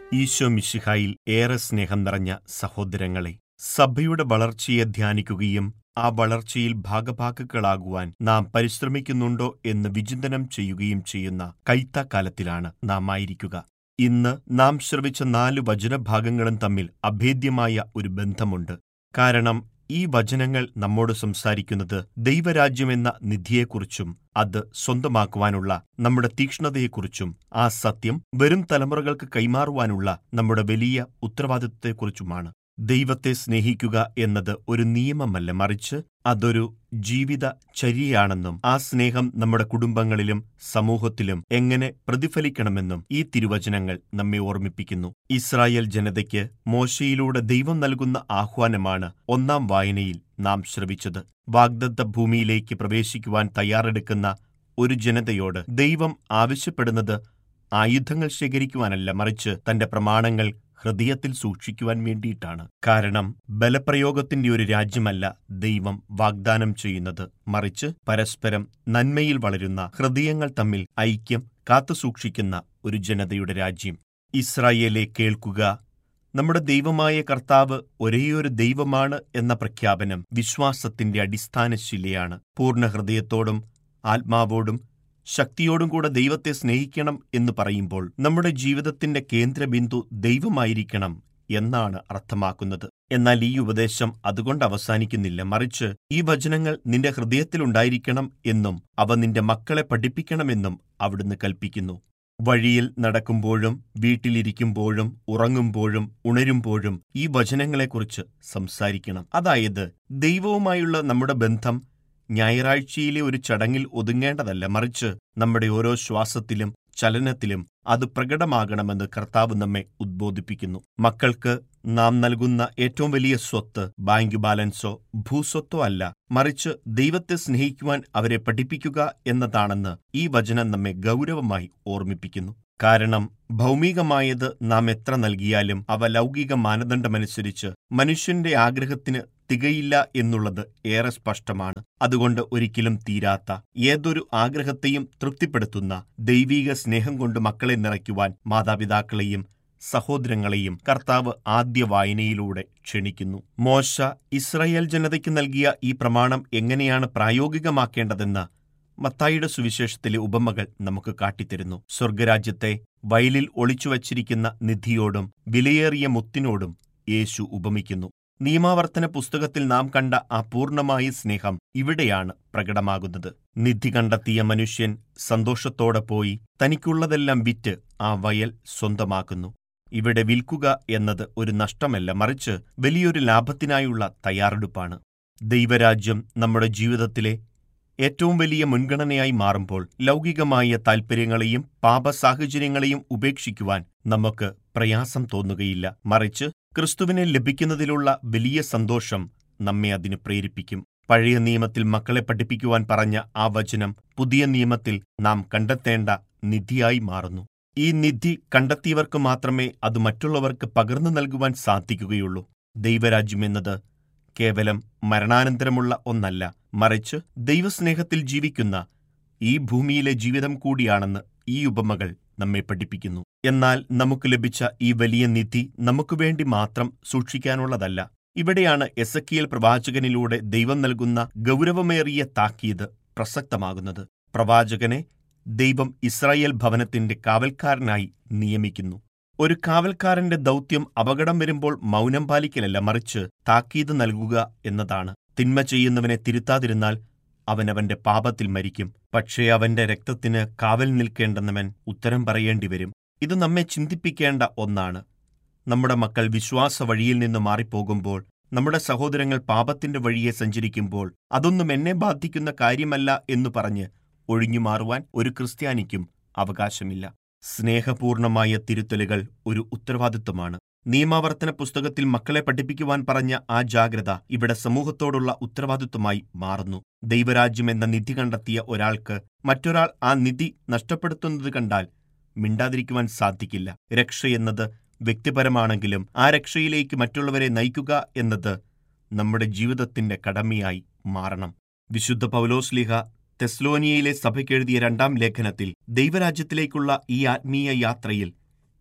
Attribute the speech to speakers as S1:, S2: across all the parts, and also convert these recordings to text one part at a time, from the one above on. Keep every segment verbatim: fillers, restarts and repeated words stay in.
S1: ഈശോ മിശിഹായിൽ ഏറെ സ്നേഹം നിറഞ്ഞ സഹോദരങ്ങളെ, സഭയുടെ വളർച്ചയെ ധ്യാനിക്കുകയും ആ വളർച്ചയിൽ ഭാഗഭാക്കുകളാകുവാൻ നാം പരിശ്രമിക്കുന്നുണ്ടോ എന്ന് വിചിന്തനം ചെയ്യുകയും ചെയ്യുന്ന കൈത്താക്കാലത്തിലാണ് നാം ആയിരിക്കുക. ഇന്ന് നാം ശ്രവിച്ച നാല് വചനഭാഗങ്ങളും തമ്മിൽ അഭേദ്യമായ ഒരു ബന്ധമുണ്ട്. കാരണം ഈ വചനങ്ങൾ നമ്മോട് സംസാരിക്കുന്നത് ദൈവരാജ്യമെന്ന നിധിയെക്കുറിച്ചും അത് സ്വന്തമാക്കുവാനുള്ള നമ്മുടെ തീക്ഷ്ണതയെക്കുറിച്ചും ആ സത്യം വരും തലമുറകൾക്ക് കൈമാറുവാനുള്ള നമ്മുടെ വലിയ ഉത്തരവാദിത്വത്തെക്കുറിച്ചുമാണ്. ദൈവത്തെ സ്നേഹിക്കുക എന്നത് ഒരു നിയമമല്ല, മറിച്ച് അതൊരു ജീവിത ചര്യയാണെന്നും ആ സ്നേഹം നമ്മുടെ കുടുംബങ്ങളിലും സമൂഹത്തിലും എങ്ങനെ പ്രതിഫലിക്കണമെന്നും ഈ തിരുവചനങ്ങൾ നമ്മെ ഓർമ്മിപ്പിക്കുന്നു. ഇസ്രായേൽ ജനതയ്ക്ക് മോശയിലൂടെ ദൈവം നൽകുന്ന ആഹ്വാനമാണ് ഒന്നാം വായനയിൽ നാം ശ്രവിച്ചത്. വാഗ്ദത്ത ഭൂമിയിലേക്ക് പ്രവേശിക്കുവാൻ തയ്യാറെടുക്കുന്ന ഒരു ജനതയോട് ദൈവം ആവശ്യപ്പെടുന്നത് ആയുധങ്ങൾ ശേഖരിക്കുവാനല്ല, മറിച്ച് തന്റെ പ്രമാണങ്ങൾ ഹൃദയത്തിൽ സൂക്ഷിക്കുവാൻ വേണ്ടിയിട്ടാണ്. കാരണം ബലപ്രയോഗത്തിന്റെ ഒരു രാജ്യമല്ല ദൈവം വാഗ്ദാനം ചെയ്യുന്നത്, മറിച്ച് പരസ്പരം നന്മയിൽ വളരുന്ന ഹൃദയങ്ങൾ തമ്മിൽ ഐക്യം കാത്തുസൂക്ഷിക്കുന്ന ഒരു ജനതയുടെ രാജ്യം. ഇസ്രായേലെ കേൾക്കുക, നമ്മുടെ ദൈവമായ കർത്താവ് ഒരേയൊരു ദൈവമാണ് എന്ന പ്രഖ്യാപനം വിശ്വാസത്തിന്റെ അടിസ്ഥാനശിലയാണ്. പൂർണ്ണ ഹൃദയത്തോടും ആത്മാവോടും ശക്തിയോടും കൂടെ ദൈവത്തെ സ്നേഹിക്കണം എന്ന് പറയുമ്പോൾ നമ്മുടെ ജീവിതത്തിന്റെ കേന്ദ്രബിന്ദു ദൈവമായിരിക്കണം എന്നാണ് അർത്ഥമാക്കുന്നത്. എന്നാൽ ഈ ഉപദേശം അതുകൊണ്ട് അവസാനിക്കുന്നില്ല, മറിച്ച് ഈ വചനങ്ങൾ നിന്റെ ഹൃദയത്തിലുണ്ടായിരിക്കണം എന്നും അവ നിന്റെ മക്കളെ പഠിപ്പിക്കണമെന്നും അവിടുന്ന് കൽപ്പിക്കുന്നു. വഴിയിൽ നടക്കുമ്പോഴും വീട്ടിലിരിക്കുമ്പോഴും ഉറങ്ങുമ്പോഴും ഉണരുമ്പോഴും ഈ വചനങ്ങളെക്കുറിച്ച് സംസാരിക്കണം. അതായത് ദൈവവുമായുള്ള നമ്മുടെ ബന്ധം ഞായറാഴ്ചയിലെ ഒരു ചടങ്ങിൽ ഒതുങ്ങേണ്ടതല്ല, മറിച്ച് നമ്മുടെ ഓരോ ശ്വാസത്തിലും ചലനത്തിലും അത് പ്രകടമാകണമെന്ന് കർത്താവ് നമ്മെ ഉദ്ബോധിപ്പിക്കുന്നു. മക്കൾക്ക് നാം നൽകുന്ന ഏറ്റവും വലിയ സ്വത്ത് ബാങ്ക് ബാലൻസോ ഭൂസ്വത്തോ അല്ല, മറിച്ച് ദൈവത്തെ സ്നേഹിക്കുവാൻ അവരെ പഠിപ്പിക്കുക എന്നതാണെന്ന് ഈ വചനം നമ്മെ ഗൗരവമായി ഓർമ്മിപ്പിക്കുന്നു. കാരണം ഭൗമികമായത് നാം എത്ര നൽകിയാലും അവ ലൗകിക മാനദണ്ഡമനുസരിച്ച് മനുഷ്യന്റെ ആഗ്രഹത്തിന് തികയില്ല എന്നുള്ളത് ഏറെ സ്പഷ്ടമാണ്. അതുകൊണ്ട് ഒരിക്കലും തീരാത്ത ഏതൊരു ആഗ്രഹത്തെയും തൃപ്തിപ്പെടുത്തുന്ന ദൈവീക സ്നേഹം കൊണ്ട് മക്കളെ നിറയ്ക്കുവാൻ മാതാപിതാക്കളെയും സഹോദരങ്ങളെയും കർത്താവ് ആദ്യ വായനയിലൂടെ ക്ഷണിക്കുന്നു. മോശ ഇസ്രായേൽ ജനതയ്ക്ക് നൽകിയ ഈ പ്രമാണം എങ്ങനെയാണ് പ്രായോഗികമാക്കേണ്ടതെന്ന് മത്തായിയുടെ സുവിശേഷത്തിലെ ഉപമകൾ നമുക്ക് കാട്ടിത്തരുന്നു. സ്വർഗരാജ്യത്തെ വയലിൽ ഒളിച്ചുവച്ചിരിക്കുന്ന നിധിയോടും വിലയേറിയ മുത്തിനോടും യേശു ഉപമിക്കുന്നു. നിയമാവർത്തന പുസ്തകത്തിൽ നാം കണ്ട ആ പൂർണ്ണമായ സ്നേഹം ഇവിടെയാണ് പ്രകടമാകുന്നത്. നിധി കണ്ടെത്തിയ മനുഷ്യൻ സന്തോഷത്തോടെ പോയി തനിക്കുള്ളതെല്ലാം വിറ്റ് ആ വയൽ സ്വന്തമാക്കുന്നു. ഇവിടെ വിൽക്കുക എന്നത് ഒരു നഷ്ടമല്ല, മറിച്ച് വലിയൊരു ലാഭത്തിനായുള്ള തയ്യാറെടുപ്പാണ്. ദൈവരാജ്യം നമ്മുടെ ജീവിതത്തിലെ ഏറ്റവും വലിയ മുൻഗണനയായി മാറുമ്പോൾ ലൗകികമായ താൽപ്പര്യങ്ങളെയും പാപസാഹചര്യങ്ങളെയും ഉപേക്ഷിക്കുവാൻ നമുക്ക് പ്രയാസം തോന്നുകയില്ല, മറിച്ച് ക്രിസ്തുവിനെ ലഭിക്കുന്നതിലുള്ള വലിയ സന്തോഷം നമ്മെ അതിന് പ്രേരിപ്പിക്കും. പഴയ നിയമത്തിൽ മക്കളെ പഠിപ്പിക്കുവാൻ പറഞ്ഞ ആ വചനം പുതിയ നിയമത്തിൽ നാം കണ്ടെത്തേണ്ട നിധിയായി മാറുന്നു. ഈ നിധി കണ്ടെത്തിയവർക്ക് മാത്രമേ അത് മറ്റുള്ളവർക്ക് പകർന്നു നൽകുവാൻ സാധിക്കുകയുള്ളൂ. ദൈവരാജ്യമെന്നത് കേവലം മരണാനന്തരമുള്ള ഒന്നല്ല, മറിച്ച് ദൈവസ്നേഹത്തിൽ ജീവിക്കുന്ന ഈ ഭൂമിയിലെ ജീവിതം കൂടിയാണെന്ന് ഈ ഉപമകൾ നമ്മെ പഠിപ്പിക്കുന്നു. എന്നാൽ നമുക്ക് ലഭിച്ച ഈ വലിയ നിധി നമുക്ക് വേണ്ടി മാത്രം സൂക്ഷിക്കാനുള്ളതല്ല. ഇവിടെയാണ് എസെക്കിയേൽ പ്രവാചകനിലൂടെ ദൈവം നൽകുന്ന ഗൗരവമേറിയ താക്കീത് പ്രസക്തമാകുന്നത്. പ്രവാചകനെ ദൈവം ഇസ്രായേൽ ഭവനത്തിന്റെ കാവൽക്കാരനായി നിയമിക്കുന്നു. ഒരു കാവൽക്കാരന്റെ ദൗത്യം അപകടം വരുമ്പോൾ മൗനം പാലിക്കലല്ല, മറിച്ച് താക്കീത് നൽകുക എന്നതാണ്. തിന്മ ചെയ്യുന്നവനെ തിരുത്താതിരുന്നാൽ അവനവന്റെ പാപത്തിൽ മരിക്കും. പക്ഷേ അവന്റെ രക്തത്തിന് കാവൽ നിൽക്കേണ്ടെന്നവൻ ഉത്തരം പറയേണ്ടി വരും. ഇത് നമ്മെ ചിന്തിപ്പിക്കേണ്ട ഒന്നാണ്. നമ്മുടെ മക്കൾ വിശ്വാസ വഴിയിൽ നിന്ന് മാറിപ്പോകുമ്പോൾ, നമ്മുടെ സഹോദരങ്ങൾ പാപത്തിന്റെ വഴിയെ സഞ്ചരിക്കുമ്പോൾ അതൊന്നും എന്നെ ബാധിക്കുന്ന കാര്യമല്ല എന്നു പറഞ്ഞ് ഒഴിഞ്ഞു മാറുവാൻ ഒരു ക്രിസ്ത്യാനിക്കും അവകാശമില്ല. സ്നേഹപൂർണമായ തിരുത്തലുകൾ ഒരു ഉത്തരവാദിത്വമാണ്. നിയമാവർത്തന പുസ്തകത്തിൽ മക്കളെ പഠിപ്പിക്കുവാൻ പറഞ്ഞ ആ ജാഗ്രത ഇവിടെ സമൂഹത്തോടുള്ള ഉത്തരവാദിത്വമായി മാറുന്നു. ദൈവരാജ്യം എന്ന നിധി കണ്ടെത്തിയ ഒരാൾക്ക് മറ്റൊരാൾ ആ നിധി നഷ്ടപ്പെടുത്തുന്നത് കണ്ടാൽ മിണ്ടാതിരിക്കുവാൻ സാധിക്കില്ല. രക്ഷയെന്നത് വ്യക്തിപരമാണെങ്കിലും ആ രക്ഷയിലേക്ക് മറ്റുള്ളവരെ നയിക്കുക എന്നത് നമ്മുടെ ജീവിതത്തിന്റെ കടമയായി മാറണം. വിശുദ്ധ പൗലോസ്ലീഹ തെസ്സലോനിയയിലെ സഭയ്ക്കെഴുതിയ രണ്ടാം ലേഖനത്തിൽ ദൈവരാജ്യത്തിലേക്കുള്ള ഈ ആത്മീയ യാത്രയിൽ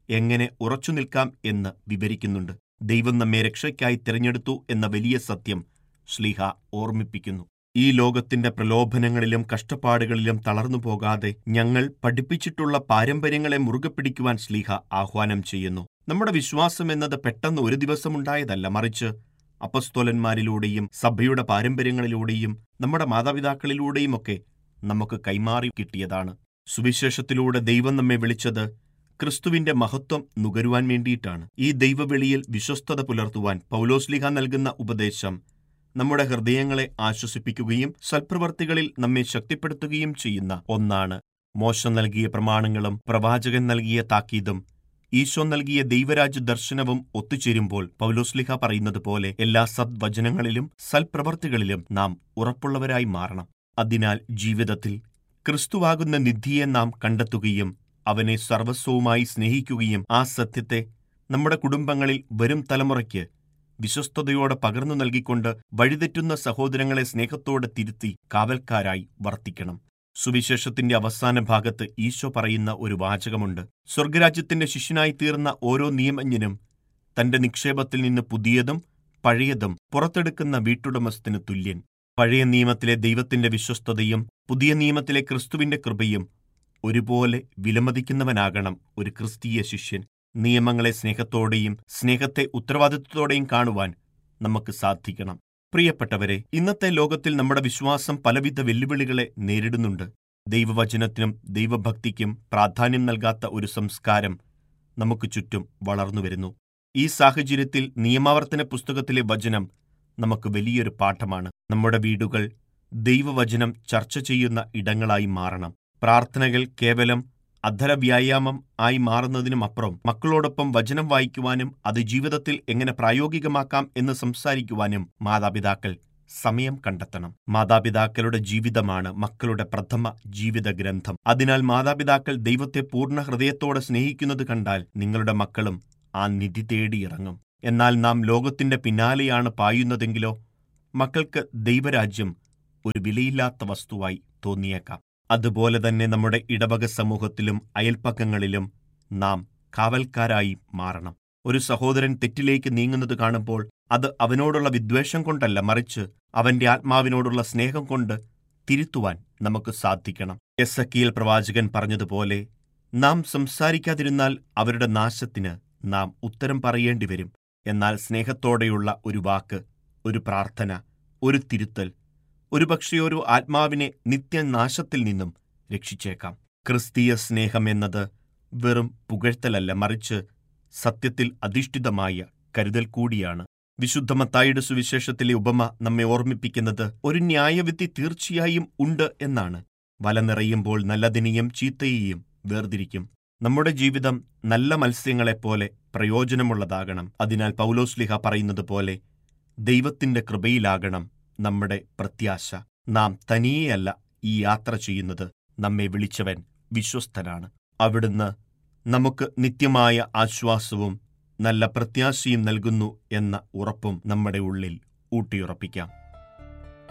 S1: എങ്ങനെ ഉറച്ചു നിൽക്കാം എന്ന് വിവരിക്കുന്നുണ്ട്. ദൈവം നമ്മെ രക്ഷയ്ക്കായി തിരഞ്ഞെടുത്തു എന്ന വലിയ സത്യം ശ്ലീഹ ഓർമ്മിപ്പിക്കുന്നു. ഈ ലോകത്തിന്റെ പ്രലോഭനങ്ങളിലും കഷ്ടപ്പാടുകളിലും തളർന്നു പോകാതെ ഞങ്ങൾ പഠിപ്പിച്ചിട്ടുള്ള പാരമ്പര്യങ്ങളെ മുറുകെ പിടിക്കുവാൻ ശ്ലീഹ ആഹ്വാനം ചെയ്യുന്നു. നമ്മുടെ വിശ്വാസം എന്നത് പെട്ടെന്ന് ഒരു ദിവസമുണ്ടായതല്ല, മറിച്ച് അപ്പസ്തോലന്മാരിലൂടെയും സഭയുടെ പാരമ്പര്യങ്ങളിലൂടെയും നമ്മുടെ മാതാപിതാക്കളിലൂടെയുമൊക്കെ നമുക്ക് കൈമാറി കിട്ടിയതാണ്. സുവിശേഷത്തിലൂടെ ദൈവം നമ്മെ വിളിച്ചത് ക്രിസ്തുവിന്റെ മഹത്വം നുകരുവാൻ വേണ്ടിയിട്ടാണ്. ഈ ദൈവവിളിയിൽ വിശ്വസ്തത പുലർത്തുവാൻ പൗലോസ്ലീഹ നൽകുന്ന ഉപദേശം നമ്മുടെ ഹൃദയങ്ങളെ ആശ്വസിപ്പിക്കുകയും സൽപ്രവർത്തികളിൽ നമ്മെ ശക്തിപ്പെടുത്തുകയും ചെയ്യുന്ന ഒന്നാണ്. മോശ നൽകിയ പ്രമാണങ്ങളും പ്രവാചകൻ നൽകിയ താക്കീതും ഈശോ നൽകിയ ദൈവരാജ്യ ദർശനവും ഒത്തുചേരുമ്പോൾ പൗലോസ്ലീഹ പറയുന്നത് പോലെ എല്ലാ സദ്വചനങ്ങളിലും സൽപ്രവർത്തികളിലും നാം ഉറപ്പുള്ളവരായി മാറണം. അതിനാൽ ജീവിതത്തിൽ ക്രിസ്തുവാകുന്ന നിധിയെ നാം കണ്ടെത്തുകയും അവനെ സർവസ്വവുമായി സ്നേഹിക്കുകയും ആ സത്യത്തെ നമ്മുടെ കുടുംബങ്ങളിൽ വരും തലമുറയ്ക്ക് വിശ്വസ്തയോടെ പകർന്നു നൽകിക്കൊണ്ട് വഴിതെറ്റുന്ന സഹോദരങ്ങളെ സ്നേഹത്തോടെ തിരുത്തി കാവൽക്കാരായി വർത്തിക്കണം. സുവിശേഷത്തിന്റെ അവസാന ഭാഗത്ത് ഈശോ പറയുന്ന ഒരു വാചകമുണ്ട്. സ്വർഗരാജ്യത്തിന്റെ ശിഷ്യനായി തീർന്ന ഓരോ നിയമജ്ഞനും തന്റെ നിക്ഷേപത്തിൽ നിന്ന് പുതിയതും പഴയതും പുറത്തെടുക്കുന്ന വീട്ടുടമസ്ഥന് തുല്യൻ. പഴയ നിയമത്തിലെ ദൈവത്തിന്റെ വിശ്വസ്തതയും പുതിയ നിയമത്തിലെ ക്രിസ്തുവിന്റെ കൃപയും ഒരുപോലെ വിലമതിക്കുന്നവനാകണം ഒരു ക്രിസ്തീയ ശിഷ്യൻ. നിയമങ്ങളെ സ്നേഹത്തോടെയും സ്നേഹത്തെ ഉത്തരവാദിത്വത്തോടെയും കാണുവാൻ നമുക്ക് സാധിക്കണം. പ്രിയപ്പെട്ടവരെ, ഇന്നത്തെ ലോകത്തിൽ നമ്മുടെ വിശ്വാസം പലവിധ വെല്ലുവിളികളെ നേരിടുന്നുണ്ട്. ദൈവവചനത്തിനും ദൈവഭക്തിക്കും പ്രാധാന്യം നൽകാത്ത ഒരു സംസ്കാരം നമുക്ക് ചുറ്റും വളർന്നുവരുന്നു. ഈ സാഹചര്യത്തിൽ നിയമാവർത്തന പുസ്തകത്തിലെ വചനം നമുക്ക് വലിയൊരു പാഠമാണ്. നമ്മുടെ വീടുകൾ ദൈവവചനം ചർച്ച ചെയ്യുന്ന ഇടങ്ങളായി മാറണം. പ്രാർത്ഥനകൾ കേവലം അധരവ്യായാമം ആയി മാറുന്നതിനുമപ്പുറം മക്കളോടൊപ്പം വചനം വായിക്കുവാനും അത് ജീവിതത്തിൽ എങ്ങനെ പ്രായോഗികമാക്കാം എന്ന് സംസാരിക്കുവാനും മാതാപിതാക്കൾ സമയം കണ്ടെത്തണം. മാതാപിതാക്കളുടെ ജീവിതമാണ് മക്കളുടെ പ്രഥമ ജീവിത ഗ്രന്ഥം. അതിനാൽ മാതാപിതാക്കൾ ദൈവത്തെ പൂർണ്ണ ഹൃദയത്തോടെ സ്നേഹിക്കുന്നത് കണ്ടാൽ നിങ്ങളുടെ മക്കളും ആ നിധി തേടിയിറങ്ങും. എന്നാൽ നാം ലോകത്തിന്റെ പിന്നാലെയാണ് പായുന്നതെങ്കിലോ മക്കൾക്ക് ദൈവരാജ്യം ഒരു വിലയില്ലാത്ത വസ്തുവായി തോന്നിയേക്കാം. അതുപോലെ തന്നെ നമ്മുടെ ഇടവക സമൂഹത്തിലും അയൽപ്പക്കങ്ങളിലും നാം കാവൽക്കാരായി മാറണം. ഒരു സഹോദരൻ തെറ്റിലേക്ക് നീങ്ങുന്നത് കാണുമ്പോൾ അത് അവനോടുള്ള വിദ്വേഷം കൊണ്ടല്ല, മറിച്ച് അവന്റെ ആത്മാവിനോടുള്ള സ്നേഹം കൊണ്ട് തിരുത്തുവാൻ നമുക്ക് സാധിക്കണം. എസെക്കിയേൽ പ്രവാചകൻ പറഞ്ഞതുപോലെ, നാം സംസാരിക്കാതിരുന്നാൽ അവരുടെ നാശത്തിന് നാം ഉത്തരം പറയേണ്ടി വരും. എന്നാൽ സ്നേഹത്തോടെയുള്ള ഒരു വാക്ക്, ഒരു പ്രാർത്ഥന, ഒരു തിരുത്തൽ ഒരുപക്ഷെ ഒരു ആത്മാവിനെ നിത്യനാശത്തിൽ നിന്നും രക്ഷിച്ചേക്കാം. ക്രിസ്തീയ സ്നേഹം എന്നത് വെറും പുകഴ്ത്തലല്ല, മറിച്ച് സത്യത്തിൽ അധിഷ്ഠിതമായ കരുതൽ കൂടിയാണ്. വിശുദ്ധ മത്തായിയുടെ സുവിശേഷത്തിലെ ഉപമ നമ്മെ ഓർമ്മിപ്പിക്കുന്നത് ഒരു ന്യായവിധി തീർച്ചയായും ഉണ്ട് എന്നാണ്. വല നിറയുമ്പോൾ നല്ലതിനെയും ചീത്തയെയും വേർതിരിക്കും. നമ്മുടെ ജീവിതം നല്ല മത്സ്യങ്ങളെപ്പോലെ പ്രയോജനമുള്ളതാകണം. അതിനാൽ പൗലോസ്ലീഹ പറയുന്നത് പോലെ ദൈവത്തിന്റെ കൃപയിലാകണം നമ്മുടെ പ്രത്യാശ. നാം തനിയെയല്ല ഈ യാത്ര ചെയ്യുന്നത്. നമ്മെ വിളിച്ചവൻ വിശ്വസ്തനാണ്. അവിടുന്ന് നമുക്ക് നിത്യമായ ആശ്വാസവും നല്ല പ്രത്യാശയും നൽകുന്നു എന്ന ഉറപ്പും നമ്മുടെ ഉള്ളിൽ ഊട്ടിയുറപ്പിക്കാം.